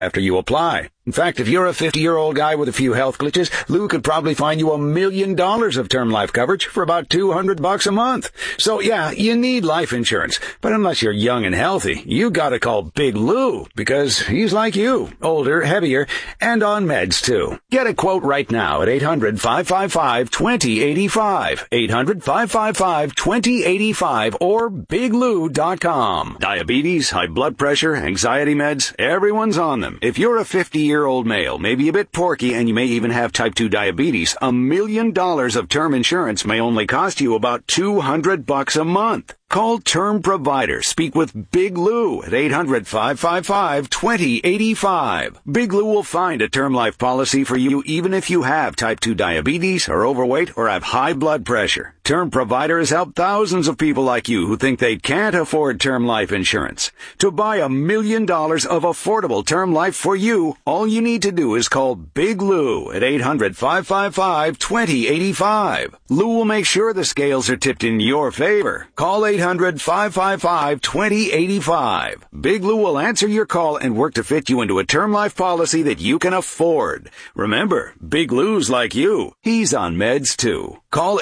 after you apply. In fact, if you're a 50-year-old guy with a few health glitches, Lou could probably find you $1 million of term life coverage for about $200 a month. So yeah, you need life insurance. But unless you're young and healthy, you gotta call Big Lou, because he's like you, older, heavier, and on meds too. Get a quote right now at 800-555-2085, 800-555-2085, or biglou.com. Diabetes, high blood pressure, anxiety meds, everyone's on them. If you're a 50-year-old male, maybe a bit porky, and you may even have type 2 diabetes, $1 million of term insurance may only cost you about $200 a month. Call Term Provider. Speak with Big Lou at 800-555-2085. Big Lou will find a term life policy for you even if you have type 2 diabetes, are overweight, or have high blood pressure. Term Provider has helped thousands of people like you who think they can't afford term life insurance. To buy $1 million of affordable term life for you, all you need to do is call Big Lou at 800-555-2085. Lou will make sure the scales are tipped in your favor. Call 800-555-2085. Big Lou will answer your call and work to fit you into a term life policy that you can afford. Remember, Big Lou's like you. He's on meds too. Call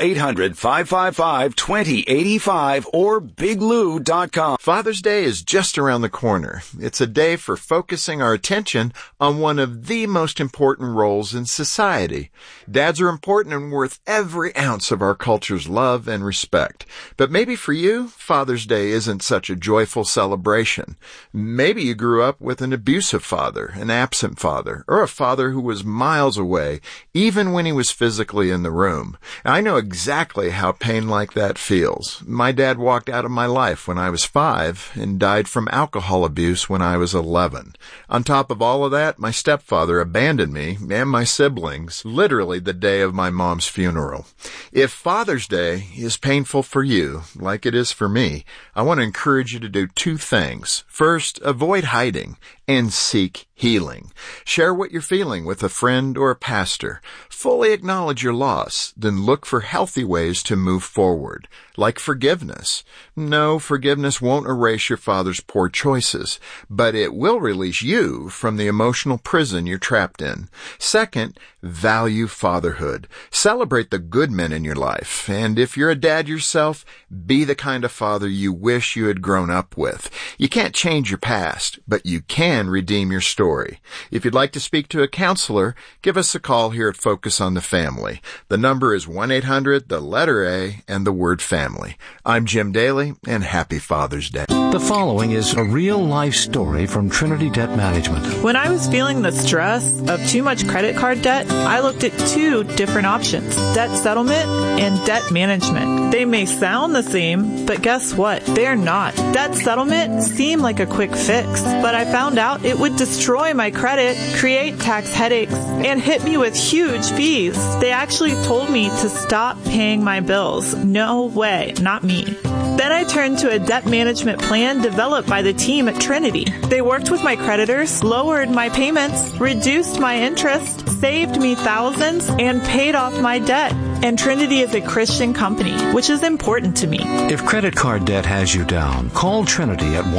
800-555-2085 or biglou.com. Father's Day is just around the corner. It's a day for focusing our attention on one of the most important roles in society. Dads are important and worth every ounce of our culture's love and respect. But maybe for you, Father's Day isn't such a joyful celebration. Maybe you grew up with an abusive father, an absent father, or a father who was miles away, even when he was physically in the room. I know exactly how pain like that feels. My dad walked out of my life when I was 5 and died from alcohol abuse when I was 11. On top of all of that, my stepfather abandoned me and my siblings literally the day of my mom's funeral. If Father's Day is painful for you, like it is for me, I want to encourage you to do 2 things. First, avoid hiding and seek healing. Share what you're feeling with a friend or a pastor. Fully acknowledge your loss, then look for healthy ways to move forward, like forgiveness. No, forgiveness won't erase your father's poor choices, but it will release you from the emotional prison you're trapped in. Second, value fatherhood. Celebrate the good men in your life, and if you're a dad yourself, be the kind of father you wish you had grown up with. You can't change your past, but you can redeem your story. If you'd like to speak to a counselor, give us a call here at Focus on the Family. The number is 1-800, the letter A, and the word family. I'm Jim Daly, and happy Father's Day. The following is a real-life story from Trinity Debt Management. When I was feeling the stress of too much credit card debt, I looked at 2 different options: debt settlement and debt management. They may sound the same, but guess what? They're not. Debt settlement seemed like a quick fix, but I found out it would destroy my credit, create tax headaches, and hit me with huge fees. They actually told me to stop paying my bills. No way, not me. Then I turned to a debt management plan developed by the team at Trinity. They worked with my creditors, lowered my payments, reduced my interest, saved me thousands, and paid off my debt. And Trinity is a Christian company, which is important to me. If credit card debt has you down, call Trinity at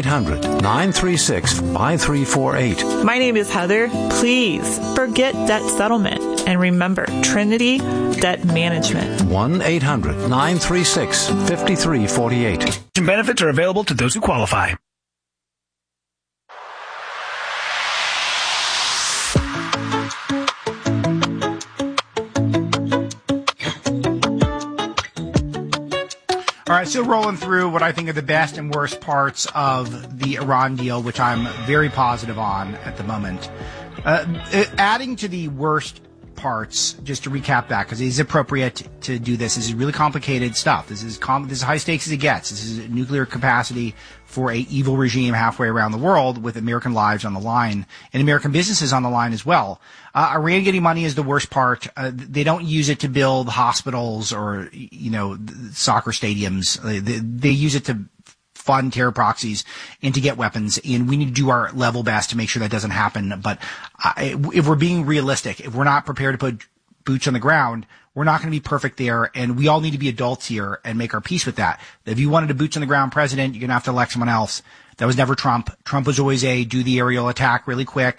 1-800-936-5348. My name is Heather. Please forget debt settlement. And remember, Trinity Debt Management. 1-800-936-5348. Benefits are available to those who qualify. All right, so rolling through what I think are the best and worst parts of the Iran deal, which I'm very positive on at the moment. Adding to the worst parts, just to recap that, because it is appropriate to do this. This is really complicated stuff. This is high stakes as it gets. This is nuclear capacity for a evil regime halfway around the world, with American lives on the line and American businesses on the line as well. Iran getting money is the worst part. They don't use it to build hospitals or, soccer stadiums. They use it to fund terror proxies and to get weapons, and we need to do our level best to make sure that doesn't happen. But if we're being realistic, if we're not prepared to put boots on the ground, we're not going to be perfect there, and we all need to be adults here and make our peace with that. If you wanted a boots on the ground president, you're going to have to elect someone else. That was never Trump. Trump was always a do the aerial attack really quick,